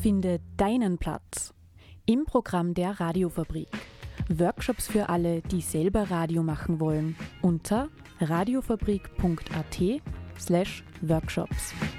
Finde deinen Platz im Programm der Radiofabrik. Workshops für alle, die selber Radio machen wollen, unter radiofabrik.at/workshops.